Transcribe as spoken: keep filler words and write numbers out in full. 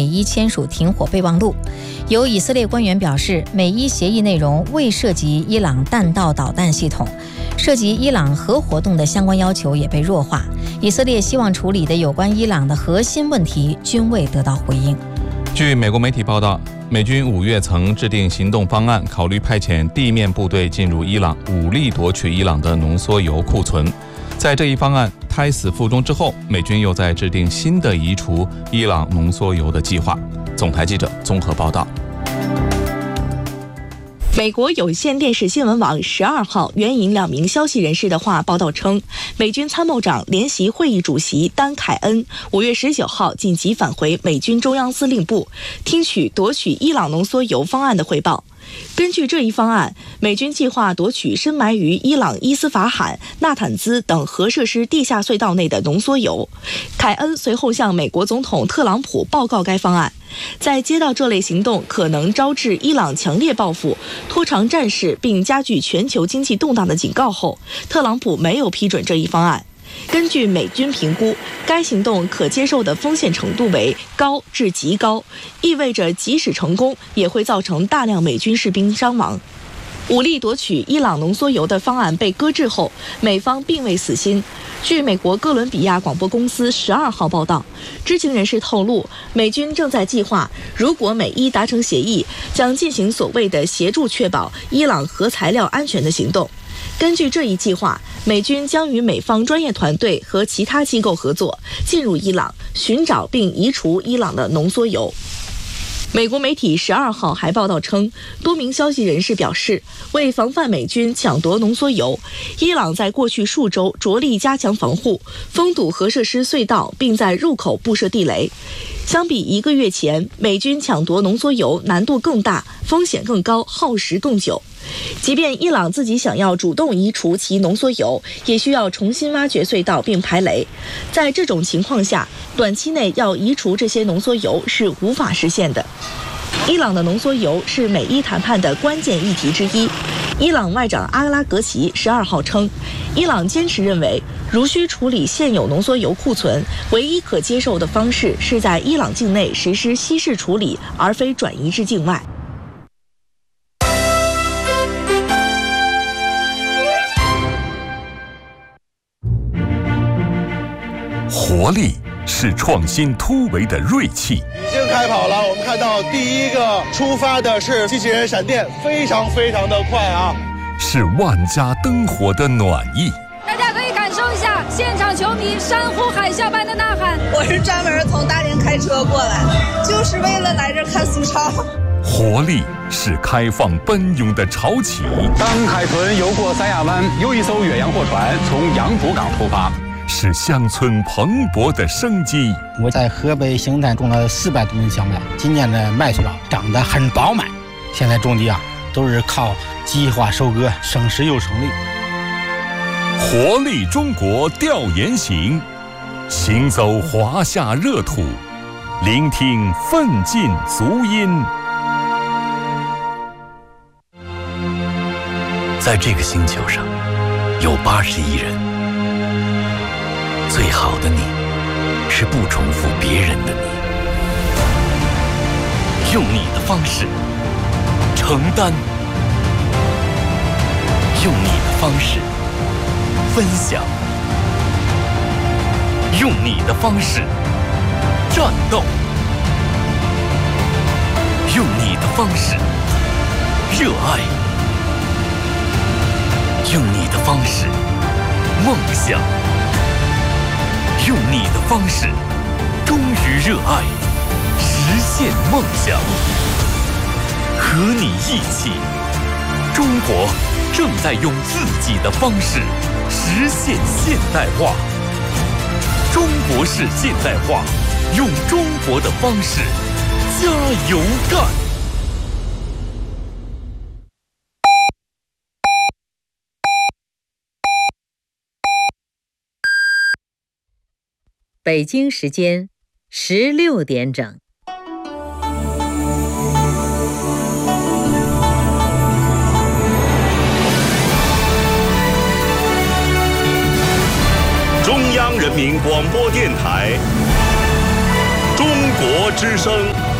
美伊签署停火备忘录。有以色列官员表示，美伊协议内容未涉及伊朗弹道导弹系统，涉及伊朗核活动的相关要求也被弱化。以色列希望处理的有关伊朗的核心问题均未得到回应。 据美国媒体报道，美军五月曾制定行动方案，考虑派遣地面部队进入伊朗，武力夺取伊朗的浓缩铀库存。在这一方案胎死腹中之后，美军又在制定新的移除伊朗浓缩铀的计划。总台记者综合报道。 美国有线电视新闻网十二号援引两名消息人士的话报道称，美军参谋长联席会议主席丹·凯恩五月十九号紧急返回美军中央司令部，听取夺取伊朗浓缩铀方案的汇报。根据这一方案，美军计划夺取深埋于伊朗伊斯法罕、纳坦兹等核设施地下隧道内的浓缩铀。凯恩随后向美国总统特朗普报告该方案。在接到这类行动可能招致伊朗强烈报复、拖长战事并加剧全球经济动荡的警告后，特朗普没有批准这一方案。根据美军评估，该行动可接受的风险程度为高至极高，意味着即使成功，也会造成大量美军士兵伤亡。武力夺取伊朗浓缩铀的方案被搁置后，美方并未死心。据美国哥伦比亚广播公司十二号报道，知情人士透露，美军正在计划，如果美伊达成协议，将进行所谓的协助确保伊朗核材料安全的行动。根据这一计划，美军将与美方专业团队和其他机构合作，进入伊朗，寻找并移除伊朗的浓缩铀。美国媒体十二号还报道称，多名消息人士表示，为防范美军抢夺浓缩铀，伊朗在过去数周着力加强防护，封堵核设施隧道，并在入口布设地雷。相比一个月前，美军抢夺浓缩铀难度更大，风险更高，耗时更久。即便伊朗自己想要主动移除其浓缩铀，也需要重新挖掘隧道并排雷。在这种情况下，短期内要移除这些浓缩铀是无法实现的。伊朗的浓缩铀是美伊谈判的关键议题之一。伊朗外长阿拉格齐十二号称，伊朗坚持认为，如需处理现有浓缩铀库存，唯一可接受的方式是在伊朗境内实施稀释处理，而非转移至境外。 活力是创新突围的锐气。 已经开跑了，我们看到第一个出发的是机器人闪电，非常非常的快啊！ 是万家灯火的暖意。 大家可以感受一下现场球迷山呼海啸般的呐喊。 我是专门从大连开车过来的，就是为了来这看苏超。 活力是开放奔涌的潮起。 当海豚游过三亚湾，又一艘远洋货船从杨浦港出发。 是乡村蓬勃的生机。 我在河北邢台种了四百多亩小麦，今年的麦穗啊长得很饱满。现在种地啊都是靠计划收割，省时又省力。 活力中国调研行，行走华夏热土，聆听奋进足音。 在这个星球上，有八十亿人。最好的你，是不重复别人的你，用你的方式承担，用你的方式分享，用你的方式战斗，用你的方式热爱，用你的方式梦想。用你的方式忠于热爱，实现梦想。和你一起，中国正在用自己的方式实现现代化。中国式现代化，用中国的方式加油干。 北京时间十六点整。 中央人民广播电台。 中国之声。